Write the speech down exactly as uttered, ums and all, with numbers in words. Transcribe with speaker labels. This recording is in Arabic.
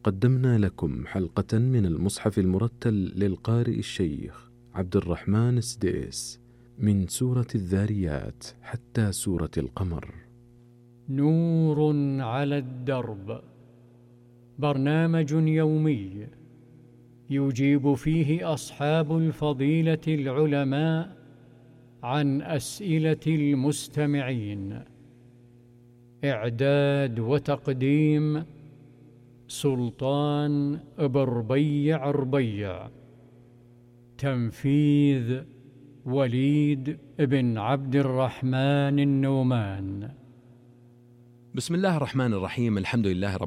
Speaker 1: قدمنا لكم حلقة من المصحف المرتل للقارئ الشيخ عبد الرحمن السديس من سورة الذاريات حتى سورة القمر.
Speaker 2: نور على الدرب، برنامج يومي يجيب فيه أصحاب الفضيلة العلماء عن أسئلة المستمعين. إعداد وتقديم سلطان بربيع ربيع. تنفيذ وليد بن عبد الرحمن النومان.
Speaker 3: بسم الله الرحمن الرحيم. الحمد لله رب